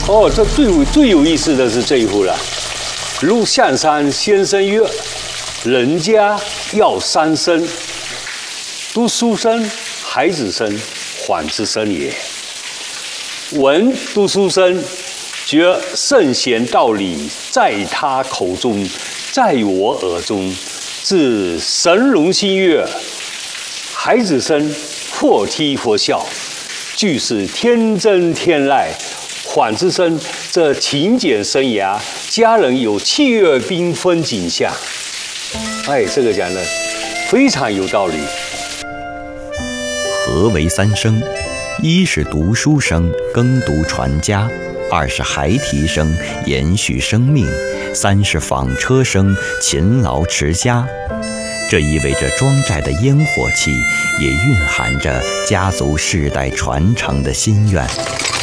哦，这最有意思的是这一户了。陆象山先生曰：“人家要三生，读书生、孩子生、缓之生也。闻读书生，觉圣贤道理在他口中，在我耳中，自神容心悦。孩子生，或踢或笑，俱是天真天籁。缓之生，这勤俭生涯，家人有气月缤纷景象。”哎，这个讲的非常有道理。 何为三生？一是读书生，耕读传家；二是孩提生，延续生命；三是纺车生，勤劳持家。这意味着庄寨的烟火气，也蕴含着家族世代传承的心愿。